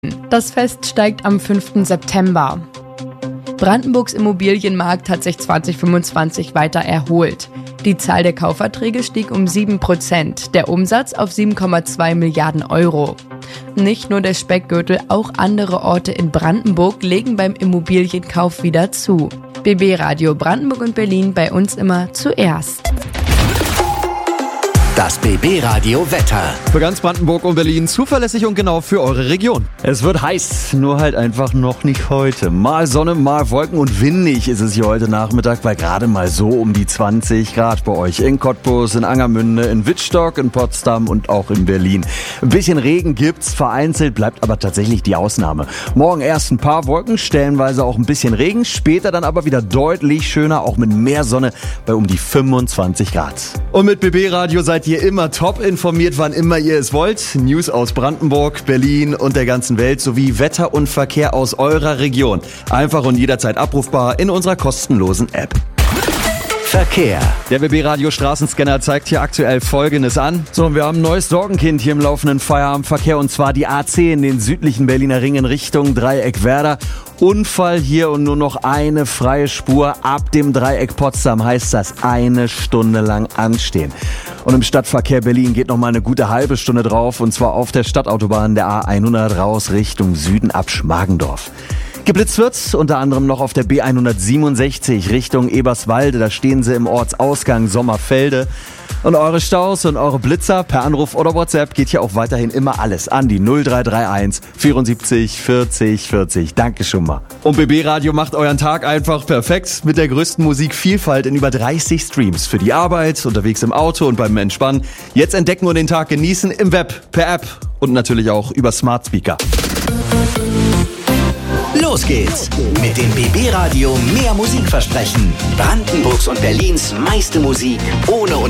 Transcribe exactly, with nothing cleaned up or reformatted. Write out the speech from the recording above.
Das Fest steigt am fünften September. Brandenburgs Immobilienmarkt hat sich zwanzig fünfundzwanzig weiter erholt. Die Zahl der Kaufverträge stieg um sieben Prozent, der Umsatz auf sieben Komma zwei Milliarden Euro. Nicht nur der Speckgürtel, auch andere Orte in Brandenburg legen beim Immobilienkauf wieder zu. B B Radio Brandenburg und Berlin, bei uns immer zuerst. Das B B Radio Wetter. Für ganz Brandenburg und Berlin zuverlässig und genau für eure Region. Es wird heiß, nur halt einfach noch nicht heute. Mal Sonne, mal Wolken und windig ist es hier heute Nachmittag bei gerade mal so um die zwanzig Grad bei euch. In Cottbus, in Angermünde, in Wittstock, in Potsdam und auch in Berlin. Ein bisschen Regen gibt's, vereinzelt bleibt aber tatsächlich die Ausnahme. Morgen erst ein paar Wolken, stellenweise auch ein bisschen Regen, später dann aber wieder deutlich schöner, auch mit mehr Sonne bei um die fünfundzwanzig Grad. Und mit B B Radio seid ihr immer top informiert, wann immer ihr es wollt. News aus Brandenburg, Berlin und der ganzen Welt sowie Wetter und Verkehr aus eurer Region. Einfach und jederzeit abrufbar in unserer kostenlosen App. Verkehr. Der B B Radio Straßenscanner zeigt hier aktuell Folgendes an. So, und wir haben ein neues Sorgenkind hier im laufenden Feierabendverkehr und zwar die A zehn, den südlichen Berliner Ring in Richtung Dreieck Werder. Unfall hier und nur noch eine freie Spur ab dem Dreieck Potsdam, heißt das eine Stunde lang anstehen. Und im Stadtverkehr Berlin geht noch mal eine gute halbe Stunde drauf und zwar auf der Stadtautobahn der A hundert raus Richtung Süden ab Schmargendorf. Geblitzt wird's unter anderem noch auf der B hundertsiebenundsechzig Richtung Eberswalde. Da stehen sie im Ortsausgang Sommerfelde. Und eure Staus und eure Blitzer per Anruf oder WhatsApp geht hier auch weiterhin immer alles an die null drei drei eins vierundsiebzig vierzig vierzig. Danke schon mal. Und B B Radio macht euren Tag einfach perfekt mit der größten Musikvielfalt in über dreißig Streams. Für die Arbeit, unterwegs im Auto und beim Entspannen. Jetzt entdecken und den Tag genießen im Web, per App und natürlich auch über Smart Speaker. Los geht's mit dem B B Radio mehr Musikversprechen. Brandenburgs und Berlins meiste Musik ohne